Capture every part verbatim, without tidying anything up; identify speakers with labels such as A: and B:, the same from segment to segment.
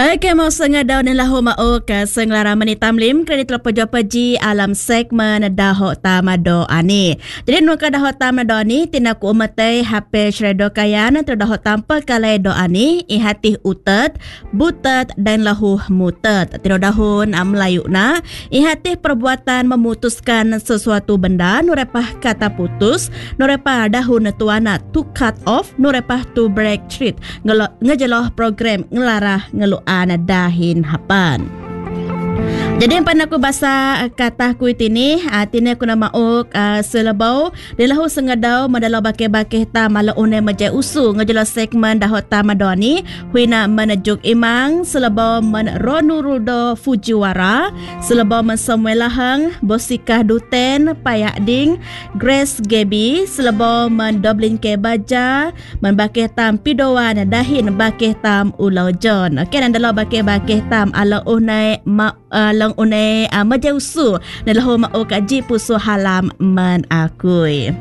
A: Okey, mau sengah daun dan lahu mau ke senglara menitam lim kredit lepo jopaji alam segmen daho tamado ani. Jadi nuka daho tamado ani tinaku umatay hape shredo kayan atau daho tampa kalay do ani ihati utet, butet dan lahu mutet. Tino dahun amlayu na ihati perbuatan memutuskan sesuatu benda nurepah kata putus, nurepah dahun tuana to cut off, nurepah to break treat. Ngelo ngejeloh program ngelarah ngelu ana dahin hapan. Jadi yang pernah aku bahasa kata ku ini, artinya aku nama ok uh, selebau delahu sengadau madalau bakeh-bakeh ta malau une majai usu ngejelo segmen dahot ta madoni huina menejuk imang selebau men Ronurudo Fujiwara selebau men Samuel Lahang Bosikah Duten Payak Ding Grace Gaby selebau men Doblin Ke Baja men bakeh tam pidowan dahin bakeh tam Ulau John. Okey, dan dalau bakeh-bakeh tam ala une ma uh, lang une uh, majausu dalam mau kaji pusu halam men akui.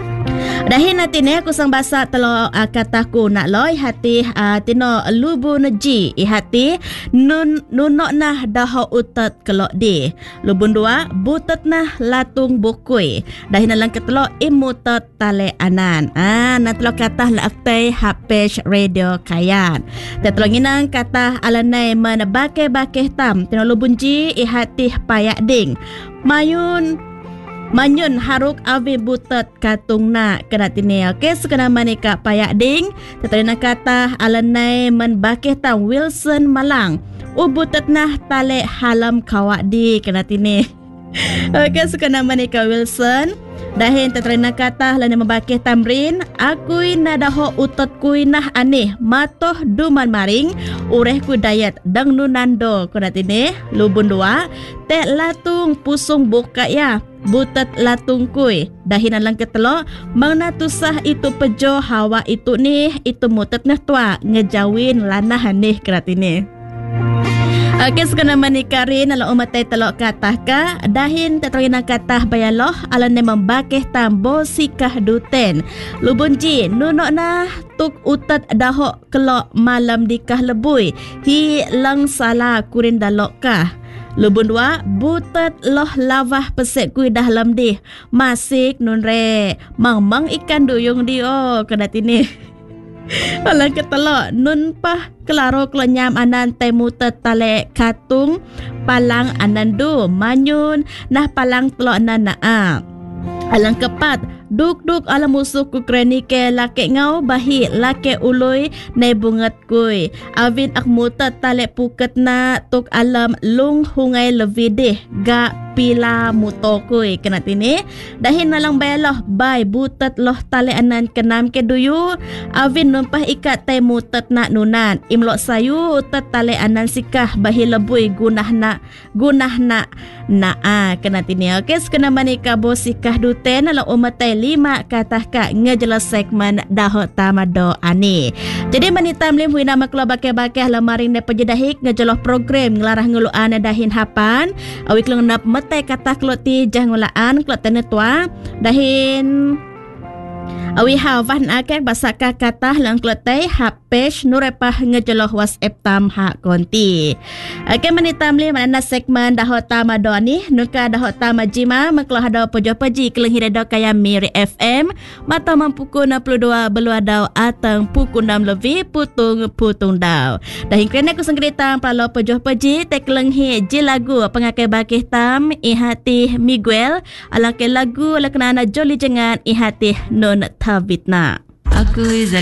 A: Dahin nanti ni aku sang bahasa telo uh, kataku nak loy hati uh, tino lubu neji ihati nun nunok nah daho utat kelok di lubun dua butet nah latung bukui dahin lang ketelo imutat tale anan ah na telo kata la aktai hapesh radio kayan tetelo nginang kata alanai men bake-bakeh tam tino lubun ji ihati payak ding mayun Manyun haruk awi butet katung na kena tini. Okey, sekena manika payak ding. Teterina kata alanai men bakeh tam Wilson Malang. U butet nah tale halam kawak di kena tini. Okey, sekena manika Wilson. Dahin teterina kata lana membakeh tamrin. Akui nadaho utot kui nah aneh. Matoh duman maring. Ureh ku dayat dang nunando kena tini. Lubun dua. Tek latung pusung buka ya. Butet latung kuy dahin alang ketelo mangna tusah itu pejo hawa itu nih itu mutet nah tua ngejawin lanah nih keratini. Okey, sekena manikarin ala umatay telok katah ka dahin tetrina katah bayaloh ala ne membakeh tambo sikah duten lubun ji nunok nah tuk utat dahok kelok malam dikah lebui hi lang salah kurin dalok kah. Lubun dua, butet loh lavah pesek kui dalam di masik nunre mang-mang ikan duyung dio kena tini. Alang ketelok nun pah kelaro kelonyam anan temu tetale katung palang anandu manyun nah palang telok nana. Alang kepat duk-duk ala musuh ku krenike lake ngau bahi lake ului ne bungat kui avin ak mutat tale puket na tuk alam lung hungai levideh ga pila muto kui kena tini dahin nalang bayaloh bay butet loh tale anan kenam ke duyu avin numpah ikat te mutat nak nunan imlok sayu utat tale anan sikah bahi lebui gunah na gunah na na a kena tini. Okey, sekena manika bosikah duten ala umatai lima kata kak ngejelas segmen daho tamado ani. Jadi manitam lim huina maklo bakeh-bakeh lamaring ne pejedahik ngejeloh program ngelarah ngeluan dahin hapan awik leng nap mete kata kloti jangulaan kloten tua dahin awi hawan akeh basaka kata lang klotai hapesh nurepah ngejeloh WhatsApp tam ha konti. Okey, manitam lim mana segmen daho tamado ani nuka daho tamajima maklo hado pojo peji keleng hiredo kaya Miri F M mata mampuku enam puluh dua belua dau atang puku enam lebih putung putung dau. Dahin kena ku sengkerita palo pojo peji tekeleng hi ji lagu pengakai bakih tam ihati Miguel ala ke lagu ala kenana joli jengan ihati non Tavitna.
B: Aku